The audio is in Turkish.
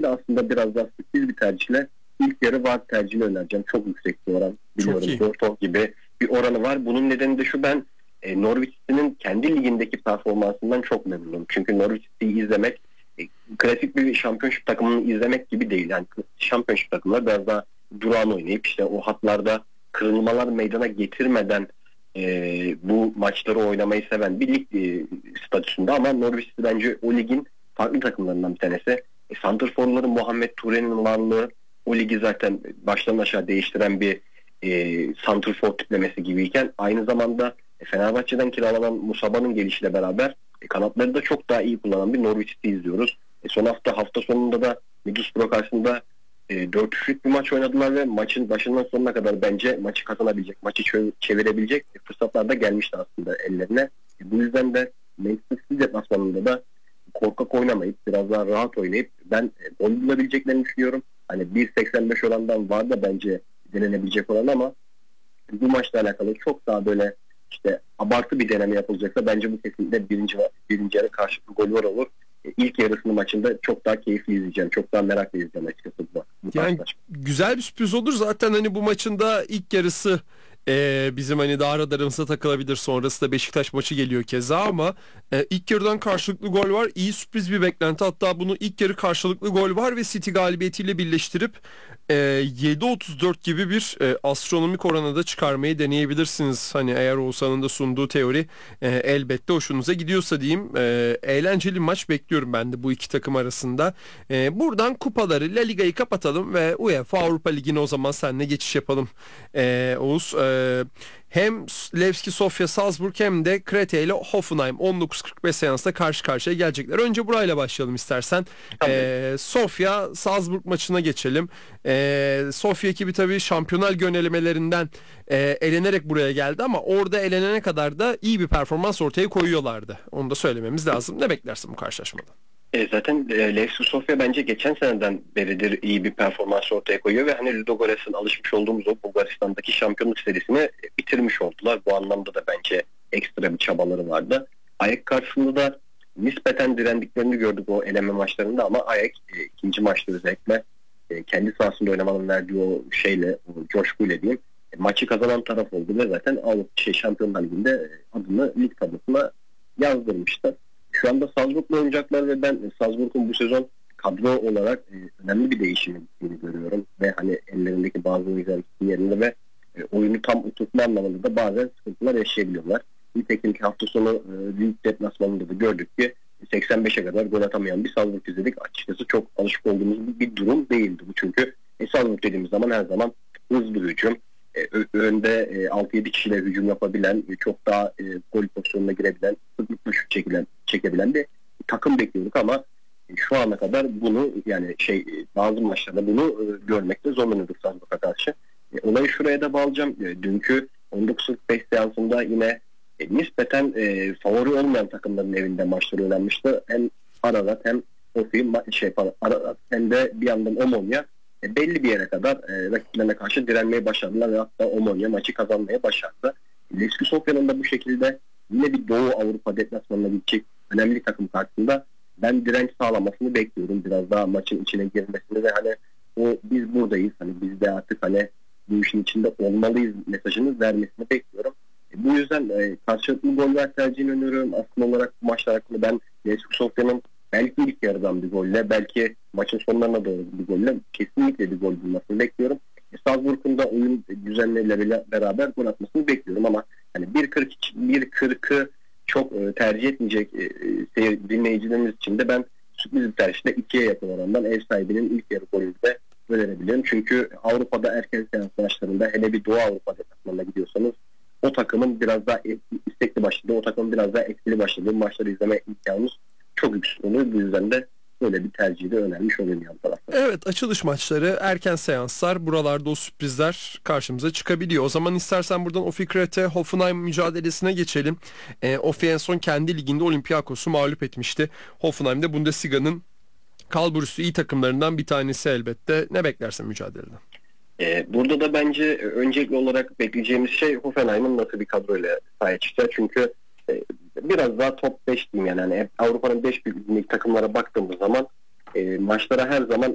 de aslında biraz daha sürpriz bir tercihle ilk yarı VAR tercihini önereceğim. Çok yüksek bir oran. Biliyorum 4-10 gibi bir oranı var. Bunun nedeni de şu, ben Norwich City'nin kendi ligindeki performansından çok memnunum. Çünkü Norwich City'yi izlemek klasik bir şampiyonşip takımını izlemek gibi değil. Yani şampiyonşip takımlar biraz daha durağan oynayıp işte o hatlarda kırılmalar meydana getirmeden bu maçları oynamayı seven bir lig statüsünde, ama Norwich City bence o ligin farklı takımlarından bir tanesi. Santrforların Muhammed Toure'nin varlığı o ligi zaten baştan aşağı değiştiren bir santrfor tiplemesi gibiyken, aynı zamanda Fenerbahçe'den kiralanan Musaba'nın gelişiyle beraber kanatları da çok daha iyi kullanan bir Norwich City izliyoruz. Son hafta sonunda da Middlesbrough karşısında 4-3'lük bir maç oynadılar ve maçın başından sonuna kadar bence maçı kazanabilecek, maçı çevirebilecek fırsatlar da gelmişti aslında ellerine. Bu yüzden de Manchester City deplasmanında da korkak oynamayıp biraz daha rahat oynayıp ben gol bulabileceklerini düşünüyorum. Hani 1.85 orandan var da bence denenebilecek olan, ama bu maçla alakalı çok daha böyle işte abartı bir deneme yapılacaksa bence bu kesinlikle birinci yarı karşılıklı gol var olur. İlk yarısının maçında çok daha keyifli izleyeceğim. Çok daha merakla izleyeceğim açıkçası bu yani güzel bir sürpriz olur. Zaten hani bu maçın da ilk yarısı bizim hani daha radarımıza takılabilir. Sonrası da Beşiktaş maçı geliyor keza, ama ilk yarıdan karşılıklı gol var. İyi sürpriz bir beklenti. Hatta bunu ilk yarı karşılıklı gol var ve City galibiyetiyle birleştirip 7.34 gibi bir astronomik orana da çıkarmayı deneyebilirsiniz. Hani eğer Oğuzhan'ın da sunduğu teori elbette hoşunuza gidiyorsa diyeyim. Eğlenceli maç bekliyorum ben de bu iki takım arasında. Buradan kupaları, La Liga'yı kapatalım ve UEFA Avrupa Ligi'ne o zaman seninle geçiş yapalım. Oğuz, hem Levski Sofia Salzburg hem de Krete ile Hoffenheim 19.45 seansta karşı karşıya gelecekler. Önce burayla başlayalım istersen. Sofia Salzburg maçına geçelim. Sofia ekibi tabii Şampiyonlar Ligi elemelerinden elenerek buraya geldi, ama orada elenene kadar da iyi bir performans ortaya koyuyorlardı. Onu da söylememiz lazım. Ne beklersin bu karşılaşmada? Zaten Levski Sofia bence geçen seneden beridir iyi bir performans ortaya koyuyor ve hani Ludogorets'in alışmış olduğumuz o Bulgaristan'daki şampiyonluk serisini bitirmiş oldular. Bu anlamda da bence ekstra bir çabaları vardı. AEK karşısında da nispeten direndiklerini gördük o eleme maçlarında, ama AEK ikinci maçta özellikle kendi sahasında oynamanın verdiği o şeyle, o coşkuyla diyeyim, maçı kazanan taraf oldu ve zaten Şampiyonlar Ligi'nde adını lig tablasına yazdırmıştı. Şu anda Salzburg'la oynayacaklar ve ben Salzburg'un bu sezon kadro olarak önemli bir değişimi görüyorum ve hani ellerindeki bazı oyuncular yerinde ve oyunu tam oturtma anlamında da bazen sıkıntılar yaşayabiliyorlar. Nitekim ki hafta sonu Lille deplasmanında da gördük ki 85'e kadar gol atamayan bir Salzburg izledik. Açıkçası çok alışık olduğumuz bir durum değildi bu, çünkü Salzburg dediğimiz zaman her zaman hızlı hücum, önde 6-7 kişiyle hücum yapabilen, çok daha gol pozisyonuna girebilen, sıklıkla şut çekebilen bir takım bekliyorduk, ama şu ana kadar bunu yani bazı maçlarda bunu görmekte zorlanıyorduk Salzburg'a karşı. Olayı şuraya da bağlayacağım. Dünkü 19.45 seansında yine nispeten favori olmayan takımların evinde maçları oynanmıştı. Hem Ararat hem Ofi Ararat hem de bir yandan Omonia belli bir yere kadar rakiplerine karşı direnmeye başladılar ve hatta Omonia maçı kazanmaya başardı. Levski Sofya'nın da bu şekilde yine bir Doğu Avrupa deplasmanına gidecek önemli takım karşısında ben direnç sağlamasını bekliyorum. Biraz daha maçın içine girmesini ve hani o biz buradayız, hani biz de artık hani bu işin içinde olmalıyız mesajını vermesini bekliyorum. Bu yüzden karşılıklı goller tercihini öneriyorum. Aslında olarak bu maçlar hakkında ben Levski Sofya'nın belki ilk yarıdan bir golle, belki maçın sonlarına doğru bir golle kesinlikle bir gol bulmasını bekliyorum. Salzburg'un da oyun düzenleriyle beraber gol atmasını bekliyorum, ama hani 1.40'ı çok tercih etmeyecek dinleyicilerimiz için de ben sürpriz bir tercihle 2'ye yakın orandan ev sahibinin ilk yarı golünü de önerebilirim. Çünkü Avrupa'da erken seans maçlarında, hele bir Doğu Avrupa deplasmanına gidiyorsanız, o takımın biraz daha istekli başladığı, o takımın biraz daha etkili başladığı maçları izleme imkanımız çok yüksek oluyor. Bu yüzden de böyle bir tercihi de önermiş olayım yan tarafta. Evet, açılış maçları, erken seanslar, buralarda o sürprizler karşımıza çıkabiliyor. O zaman istersen buradan Ofi Krete Hoffenheim mücadelesine geçelim. Ofi en son kendi liginde Olympiakos'u mağlup etmişti. Hoffenheim de Bundesliga'nın kalburüstü iyi takımlarından bir tanesi elbette. Ne beklersin mücadeleden? Burada da bence öncelikli olarak bekleyeceğimiz şey Hoffenheim'ın nasıl bir kadroyla sahaya çıkacak. Çünkü biraz daha top 5 diyeyim yani. Avrupa'nın 5 büyük takımlara baktığımız zaman maçlara her zaman